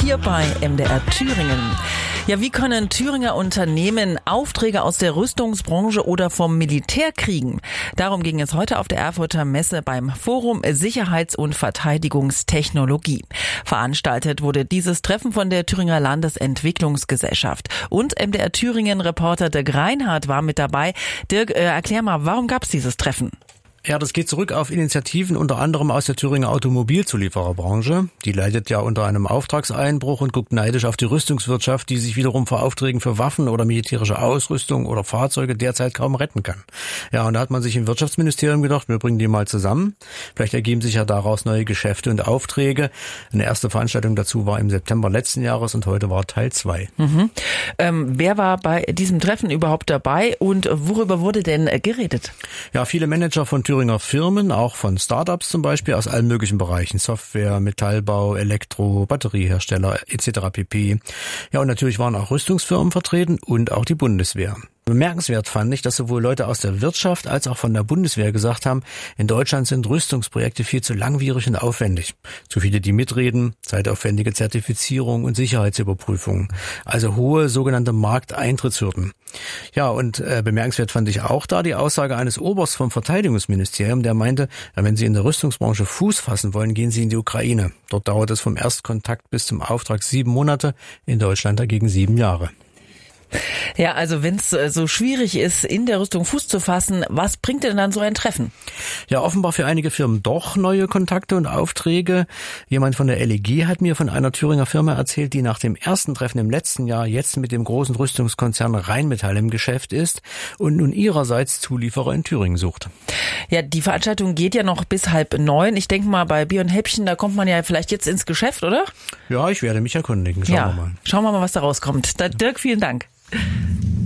hier bei MDR Thüringen. Ja, wie können Thüringer Unternehmen Aufträge aus der Rüstungsbranche oder vom Militär kriegen? Darum ging es heute auf der Erfurter Messe beim Forum Sicherheits- und Verteidigungstechnologie. Veranstaltet wurde dieses Treffen von der Thüringer Landesentwicklungsgesellschaft. Und MDR Thüringen-Reporter Dirk Reinhardt war mit dabei. Dirk, erklär mal, warum gab es dieses Treffen? Ja, das geht zurück auf Initiativen unter anderem aus der Thüringer Automobilzuliefererbranche. Die leidet ja unter einem Auftragseinbruch und guckt neidisch auf die Rüstungswirtschaft, die sich wiederum vor Aufträgen für Waffen oder militärische Ausrüstung oder Fahrzeuge derzeit kaum retten kann. Ja, und da hat man sich im Wirtschaftsministerium gedacht, wir bringen die mal zusammen. Vielleicht ergeben sich ja daraus neue Geschäfte und Aufträge. Eine erste Veranstaltung dazu war im September letzten Jahres und heute war Teil 2. Wer war bei diesem Treffen überhaupt dabei und worüber wurde denn geredet? Ja, viele Manager von Thüringer Firmen, auch von Startups zum Beispiel, aus allen möglichen Bereichen. Software, Metallbau, Elektro, Batteriehersteller etc. pp. Ja, und natürlich waren auch Rüstungsfirmen vertreten und auch die Bundeswehr. Bemerkenswert fand ich, dass sowohl Leute aus der Wirtschaft als auch von der Bundeswehr gesagt haben, in Deutschland sind Rüstungsprojekte viel zu langwierig und aufwendig. Zu viele, die mitreden, zeitaufwendige Zertifizierung und Sicherheitsüberprüfungen. Also hohe sogenannte Markteintrittshürden. Ja, und bemerkenswert fand ich auch da die Aussage eines Obersts vom Verteidigungsministerium, der meinte, wenn Sie in der Rüstungsbranche Fuß fassen wollen, gehen Sie in die Ukraine. Dort dauert es vom Erstkontakt bis zum Auftrag 7 Monate, in Deutschland dagegen 7 Jahre. Ja, also wenn es so schwierig ist, in der Rüstung Fuß zu fassen, was bringt denn dann so ein Treffen? Ja, offenbar für einige Firmen doch neue Kontakte und Aufträge. Jemand von der LEG hat mir von einer Thüringer Firma erzählt, die nach dem ersten Treffen im letzten Jahr jetzt mit dem großen Rüstungskonzern Rheinmetall im Geschäft ist und nun ihrerseits Zulieferer in Thüringen sucht. Ja, die Veranstaltung geht ja noch bis 8:30. Ich denke mal, bei Bier und Häppchen, da kommt man ja vielleicht jetzt ins Geschäft, oder? Ja, ich werde mich erkundigen. Schauen wir mal. Schauen wir mal, was da rauskommt. Dirk, vielen Dank.